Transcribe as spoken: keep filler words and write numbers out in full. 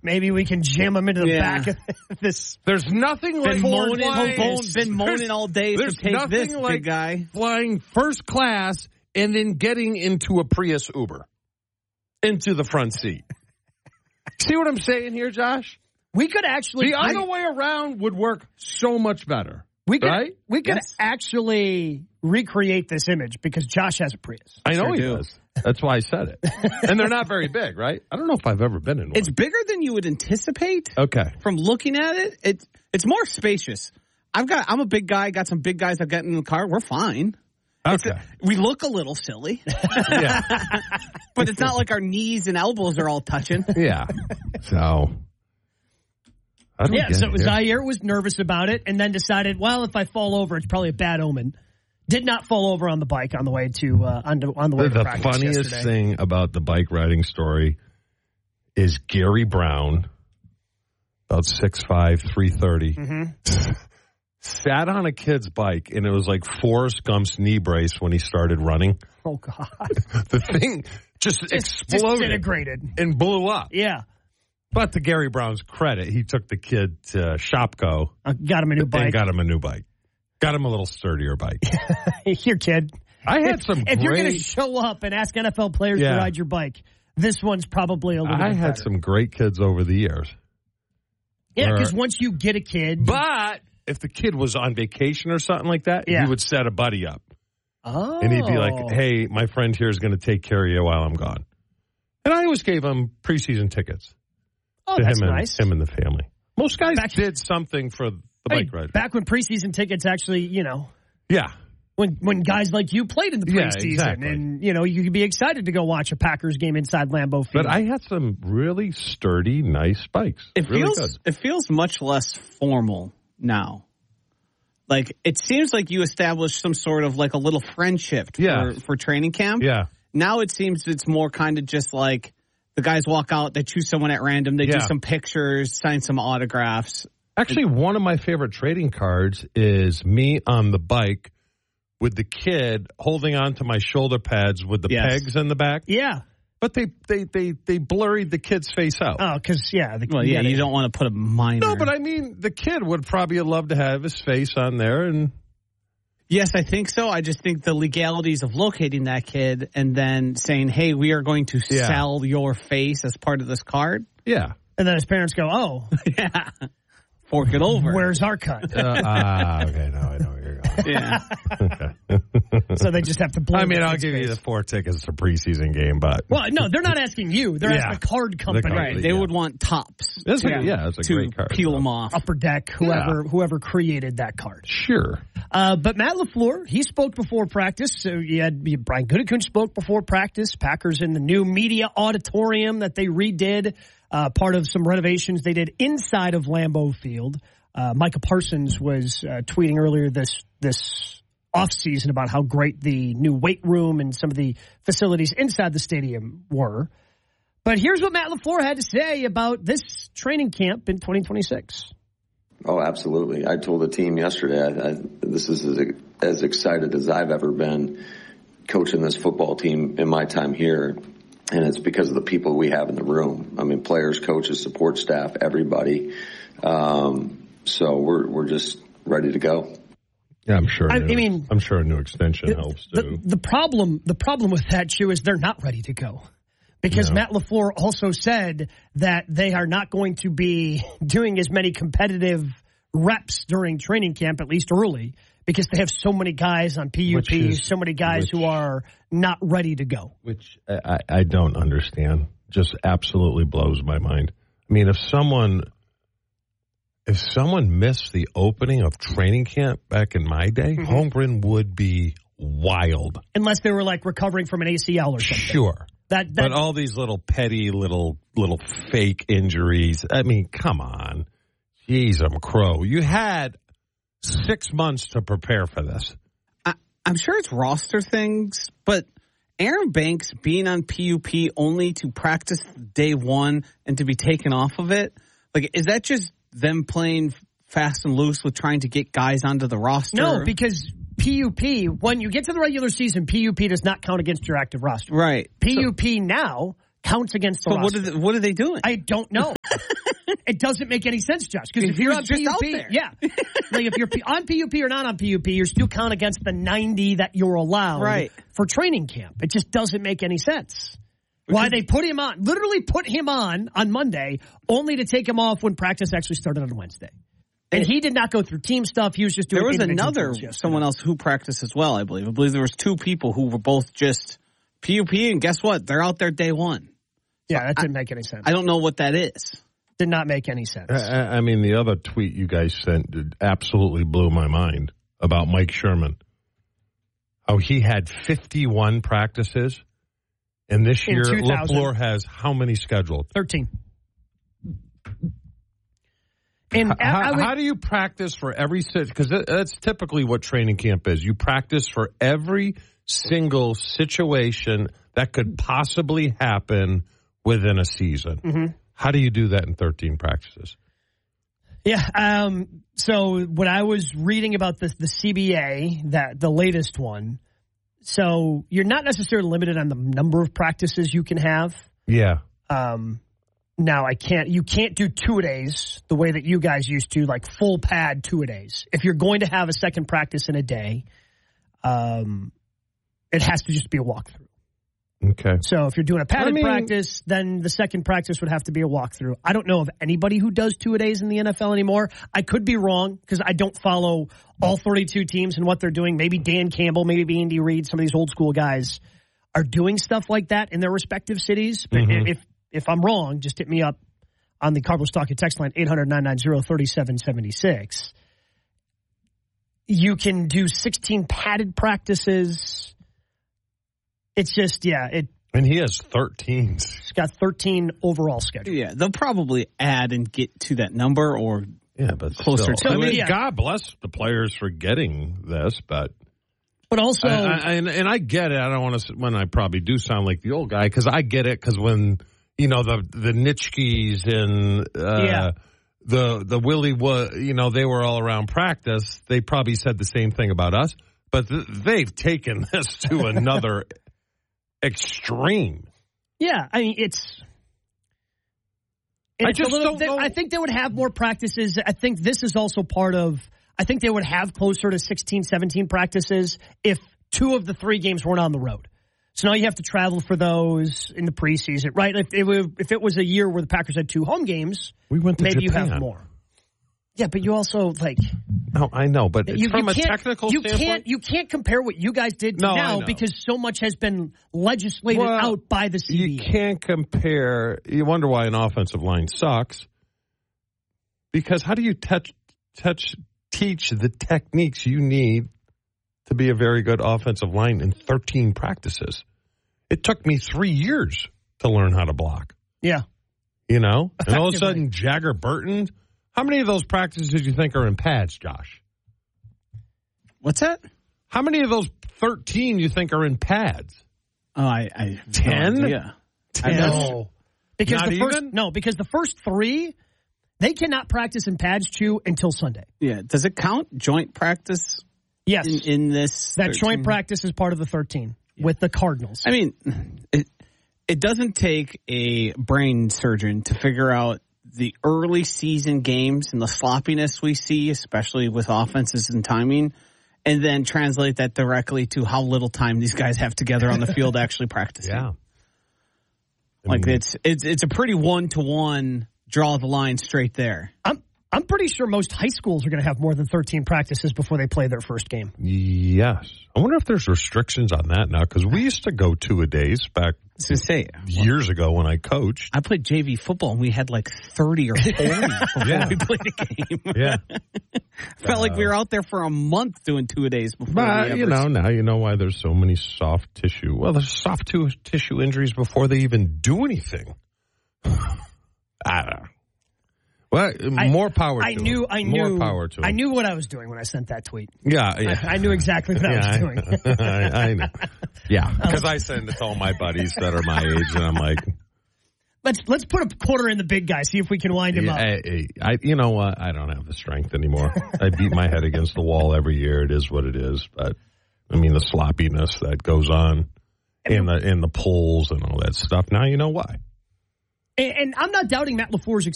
Maybe we can jam him into the Yeah. back of this. There's nothing like Been moaning, flying, moan- been moaning all day to there's take nothing this, like big guy. flying first class and then getting into a Prius Uber into the front seat. See what I'm saying here, Josh? We could actually. The other way around would work so much better. We could, right? we could Yes. actually recreate this image because Josh has a Prius. I know Sure he do. does. That's why I said it. And they're not very big, right? I don't know if I've ever been in one. It's bigger than you would anticipate. Okay. From looking at it, it it's more spacious. I've got. I'm a big guy. Got some big guys. I've gotten in the car. We're fine. Okay. A, we look a little silly, Yeah. but it's not like our knees and elbows are all touching. Yeah. So. I don't Yeah, get so it here. Zaire was nervous about it and then decided, well, if I fall over, it's probably a bad omen. Did not fall over on the bike on the way to uh, on, the, on the way The, to the practice funniest yesterday. thing about the bike riding story is Gary Brown, about six five, three thirty, Mm-hmm. sat on a kid's bike, and it was like Forrest Gump's knee brace when he started running. Oh, God. The thing just, Just, just exploded disintegrated. and blew up. Yeah. But to Gary Brown's credit, he took the kid to Shopko Uh, got him a new and bike. got him a new bike. Got him a little sturdier bike. Here, kid. I had if, some If you're going to great... show up and ask N F L players Yeah. to ride your bike, this one's probably a little I bit had better. some great kids over the years. Yeah, where- because once you get a kid. But if the kid was on vacation or something like that, Yeah. he would set a buddy up. Oh. And he'd be like, hey, my friend here is going to take care of you while I'm gone. And I always gave him preseason tickets oh, to that's him, nice. and, him and the family. Most guys Back- did something for the Hey, bike ride. back when preseason tickets actually, you know, Yeah. when when guys like you played in the Yeah, preseason, exactly. and you know you could be excited to go watch a Packers game inside Lambeau Field. But I had some really sturdy, nice bikes. It really feels good. it feels much less formal now. Like it seems like you established some sort of like a little friendship Yeah. for, for training camp. Yeah. Now it seems it's more kind of just like the guys walk out, they choose someone at random, they Yeah. do some pictures, sign some autographs. Actually, one of my favorite trading cards is me on the bike with the kid holding on to my shoulder pads with the Yes. pegs in the back. yeah, But they, they, they, they blurred the kid's face out. oh, because yeah, the, Well, yeah, gotta- you don't want to put a minor. No, but I mean, the kid would probably love to have his face on there. And Yes, I think so. I just think the legalities of locating that kid and then saying, hey, we are going to Yeah. sell your face as part of this card. yeah. and then his parents go, oh, Yeah. Fork it over. where's our cut? Uh, ah, okay, now I know where you're going. Yeah. So they just have to. Blur I mean, the I'll kid's give you face. the four tickets to preseason game, but Well, no, they're not asking you. They're Yeah. asking the card company. company. Right. They Yeah. would want tops. It's to, a- yeah, it's a to great card, peel so. them off. Upper Deck, whoever whoever created that card. sure. Uh, but Matt LaFleur, he spoke before practice. So you had you, Brian Gutekunst spoke before practice. Packers in the new media auditorium that they redid, uh, part of some renovations they did inside of Lambeau Field. Uh, Micah Parsons was uh, tweeting earlier this this offseason about how great the new weight room and some of the facilities inside the stadium were. But here's what Matt LaFleur had to say about this training camp in twenty twenty-six. Oh, absolutely. I told the team yesterday, I, I, this is as, as excited as I've ever been coaching this football team in my time here. And it's because of the people we have in the room. I mean, players, coaches, support staff, everybody. Um, so we're, we're just ready to go. Yeah, I'm sure. I- a new- I mean- I'm sure a new extension helps The, too. the problem, the problem with that, Chew, is they're not ready to go. Because No. Matt LaFleur also said that they are not going to be doing as many competitive reps during training camp, at least early, because they have so many guys on P U P, Which is- so many guys which- who are not ready to go. Which I, I don't understand. Just absolutely blows my mind. I mean, if someone if someone missed the opening of training camp back in my day, Mm-hmm. Holmgren would be wild. Unless they were like recovering from an A C L or something. Sure. That, that But all these little petty little little fake injuries. I mean, come on. Jeez, I'm a crow. You had six months to prepare for this. I, I'm sure it's roster things, but Aaron Banks being on P U P only to practice day one and to be taken off of it, like, is that just them playing fast and loose with trying to get guys onto the roster? no, because P U P, when you get to the regular season, P U P does not count against your active roster. Right. P U P now counts against the But what roster. are, they, what are they doing? I don't know. It doesn't make any sense, Josh. Because if He you're was on just P U out P, there. yeah, like if you're on P U P or not on P U P, you're still count against the ninety that you're allowed Right. for training camp. It just doesn't make any sense. Why they put him on, literally put him on on Monday, only to take him off when practice actually started on Wednesday. And he did not go through team stuff. He was just doing. There was individual another drills yesterday. someone else who practiced as well. I believe. I believe there was two people who were both just P U P, and guess what? They're out there day one. Yeah, that didn't make any sense. I don't know what that is. Did not make any sense. I, I mean, the other tweet you guys sent absolutely blew my mind about Mike Sherman. How he had fifty-one practices, and this In year two thousand. LaFleur has how many scheduled? thirteen. And How, I would, how do you practice for every because that's typically what training camp is. You practice for every single situation that could possibly happen within a season. Mm-hmm. How do you do that in thirteen practices? Yeah. Um, so when I was reading about the, the C B A, that the latest one, so you're not necessarily limited on the number of practices you can have. Yeah. Um, now I can't. You can't do two a days the way that you guys used to, like full pad two a days. If you're going to have a second practice in a day, um, it has to just be a walkthrough. Okay. So if you're doing a padded I mean, practice, then the second practice would have to be a walkthrough. I don't know of anybody who does two-a-days in the N F L anymore. I could be wrong because I don't follow all thirty-two teams and what they're doing. Maybe Dan Campbell, maybe Andy Reid, some of these old-school guys are doing stuff like that in their respective cities. But Mm-hmm. if if I'm wrong, just hit me up on the Cardinals Talking text line, eight hundred, nine nine zero, three seven seven six. You can do sixteen padded practices. It's just, yeah, it, And he has thirteen. it's got thirteen overall scheduled. Yeah, they'll probably add and get to that number or Yeah, but Closer still. to I mean, it. Yeah. God bless the players for getting this, but But also, I, I, and, and I get it. I don't want to when I probably do sound like the old guy because I get it because when you know the the Nitschkes and uh, Yeah. the the Willie wa you know they were all around practice. They probably said the same thing about us, but th- they've taken this to another extreme. yeah, I mean, it's. I it's just a little, don't they- know. I think they would have more practices. I think this is also part of. I think they would have closer to sixteen, seventeen practices if two of the three games weren't on the road. So now you have to travel for those in the preseason, right? If it, were, if it was a year where the Packers had two home games, We went to maybe Japan. you have more. Yeah, but you also like No, I know, but you, from you a can't, technical you standpoint, can't you can't compare what you guys did to No, I now know. because so much has been legislated Well, out by the C B A. you can't compare. You wonder why an offensive line sucks. Because how do you touch, touch, teach the techniques you need to be a very good offensive line in thirteen practices? It took me three years to learn how to block. Yeah. You know? And all of a Effectively. sudden, Jagger Burton, how many of those practices did you think are in pads, Josh? what's that? How many of those thirteen you think are in pads? Oh, I, I Ten? Yeah, No. Because Not the first even? no, because the first three, they cannot practice in pads chew until Sunday. yeah. Does it count joint practice Yes. in, in this? that thirteen? joint practice is part of the thirteen with the Cardinals. I mean, it it doesn't take a brain surgeon to figure out the early season games and the sloppiness we see, especially with offenses and timing, and then translate that directly to how little time these guys have together on the field actually practicing. Yeah. I Like mean, it's it's it's a pretty one to one draw the line straight there. I'm I'm pretty sure most high schools are going to have more than thirteen practices before they play their first game. Yes. I wonder if there's restrictions on that now because we used to go two a days back I was gonna say, years ago when I coached. I played J V football and we had like thirty or forty before Yeah. we played a game. Yeah. Felt like we were out there for a month doing two a days before. But, we you ever know, now you know why there's so many soft tissue. Well, there's soft tu- tissue injuries before they even do anything. I don't know. Well, I- more power I to knew him. I knew More power to him. I knew what I was doing when I sent that tweet. Yeah, yeah. I, I knew exactly what I Yeah, was doing. I, I know. Yeah, because I send it to all my buddies that are my age, and I'm like, Let's let's put a quarter in the big guy, see if we can wind him yeah, up. I, I, you know what? I don't have the strength anymore. I beat my head against the wall every year. It is what it is. But I mean, the sloppiness that goes on. in the in the polls and all that stuff. Now you know why. And, and I'm not doubting Matt LaFleur's